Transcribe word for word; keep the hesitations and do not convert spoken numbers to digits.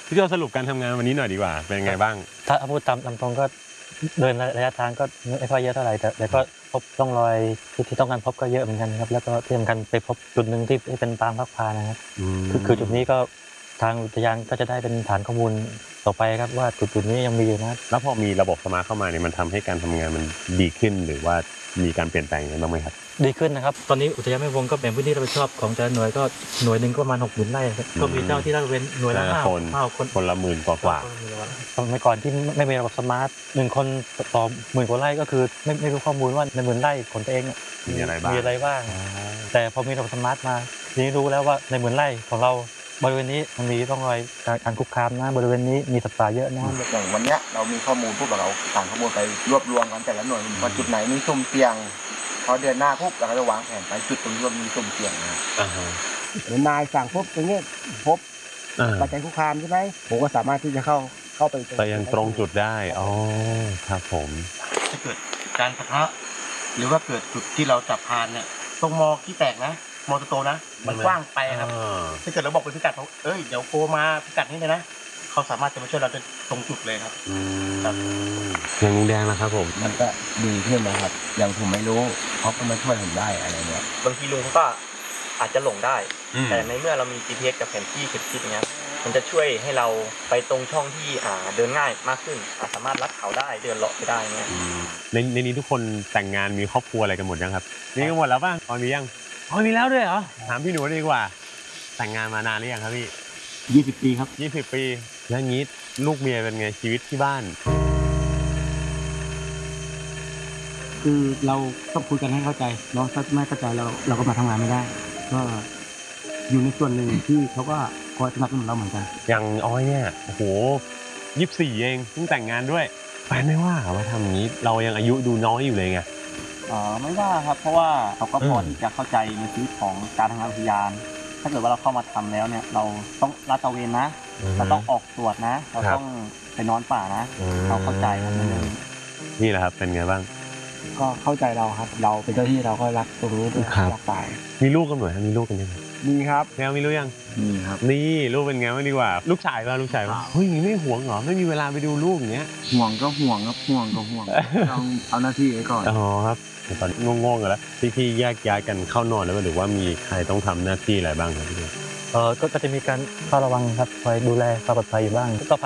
พี่โจสรุปการทำงานวันนี้หน่อยดีกว่าเป็นไงบ้างถ้าพูดตามตามตรงก็เดินระยะทางก็ไม่ค่อยเยอะเท่าไหร่แต่แต่ก็พบร่องรอยที่ที่ต้องการพบก็เยอะเหมือนกันครับแล้วก็ที่สำคัญไปพบจุดหนึ่งที่เป็นปางพักพานะครับคือคือจุดนี้ก็ทางอุทยานก็จะได้เป็นฐานข้อมูลต่อไปครับว่าจุดจุดนี้ยังมีอยู่นะแล้วพอมีระบบสมาร์ทเข้ามาเนี่ยมันทำให้การทำงานมันดีขึ้นหรือว่ามีการเปลี่ยนแปลงยังไงบ้างไหมครับดีขึ้นนะครับตอนนี้อุทยานแม่วงก็แบ่งพื้นที่รับผิดชอบของแต่ละหน่วยก็หน่วยหนึ่งก็ประมาณหกหมื่นไร่ก็มีเจ้าที่ราชเว้นหน่วยละห้าคนห้าคนคนละหมื่นกว่ากว่าสมัยก่อนที่ไม่มีระบบสมาร์ทหนึ่งคนต่อหมื่นกว่าไร่ก็คือไม่ไม่รู้ข้อมูลว่าในหมื่นไร่ของตัวเองมีอะไรบ้างมีอะไรบ้างแต่พอมีระบบสมาร์ทมาทีนี้รู้แล้วว่าในหมื่นไร่ของเราบริเวณนี้มันมีร่องรอยการคุกคามนะบริเวณนี้มีสัตว์ป่าเยอะนะอย่างวันนี้เรามีข้อมูลพวกเราต่างข้อมูลไปรวบรวมกันแต่ละหน่วยว่าจุดไหนมีสุ่มเสี่ยงพอเดือนหน้าปุ๊บเราก็จะวางแผนไปจุดตรงนี้มีสุ่มเสี่ยงนะเดือนนายสั่งปุ๊บตรงนี้พบปัจจัยคุกคามใช่ไหมผมก็สามารถที่จะเข้าเข้าไปไปยังตรงจุดได้อ๋อครับผมถ้าเกิดการปะทะหรือว่าเกิดจุดที่เราจับพานเนี่ยตรงมอที่แตกนะมอโตนะมันกว้างไปครับถ้าเกิดเราบอกเป็นพิกัดเขาเอ้ยเดี๋ยวโกมาพิกัดนี้เลยนะเขาสามารถจะมาช่วยเราตรงจุดเลยครับครับอย่างลุงแดงนะครับผมมันก็ดีขึ้นนะครับอย่างผมไม่รู้เขาก็มาช่วยผมได้อะไรเงี้ยบางทีลุงเขาก็อาจจะหลงได้แต่ในเมื่อเรามี จี พี เอส กับแผนที่เก็บทิศเนี้ยมันจะช่วยให้เราไปตรงช่องที่อ่าเดินง่ายมากขึ้นสามารถลัดเขาได้เดินเลาะไปได้เงี้ยในในนี้ทุกคนแต่งงานมีครอบครัวอะไรกันหมดยังครับมีกันหมดแล้วป่ะตอนนี้ยังอ๋อมีแล้วด้วยเหรอถามพี่หนูดีกว่าแต่งงานมานานหรือยังครับพี่ยี่สิบปีครับยี่สิบปีแล้วงี้ลูกเมียเป็นไงชีวิตที่บ้านคือเราต้องคุยกันให้เข้าใจเนาะถ้าไม่เข้าใจเราเราก็มาทำงานไม่ได้ก็อยู่ในส่วนหนึ่งที่เขาก็คอยสนับสนุนเราเหมือนกันอย่างอ้อยเนี่ยโอ้โหยี่สิบสี่เองเพิ่งแต่งงานด้วยแฟนไม่ว่ามาทำอย่างนี้เรายังอายุดูน้อยอยู่เลยไงอ๋อไม่ว่าครับเพราะว่าเขาก็พอที่จะเข้าใจในชีวิตของการทำงานอุทยานถ้าเกิดว่าเราเข้ามาทำแล้วเนี่ยเราต้องลาดตระเวนนะเราต้องออกตรวจนะเราต้องไปนอนป่านะเขาเข้าใจครับนี่แหละครับเป็นไงบ้างก็เข้าใจเราครับเราเป็นเจ้าที่เราก็รักตรงนี้ด้วยรักตายมีลูกกันหน่อยมีลูกกันยังมีครับแมวมีลูกยังมีครับนี่ลูกเป็นไงบ้างดีกว่าลูกชายป่ะลูกชายป่ะเฮ้ยไม่ห่วงเหรอไม่มีเวลาไปดูลูกอย่างเงี้ยห่วงก็ห่วงครับห่วงก็ห่วงต้องเอาหน้าที่ไว้ก่อนอ๋อครับตอนงงๆกันแล้วพี่ๆแยกย้ายกันเข้านอนแล้วหรือว่ามีใครต้องทำหน้าที่อะไรบ้างครับพี่เออก็จะมีการเฝ้าระวังครับคอยดูแลความปลอดภัยอยู่บ้างก็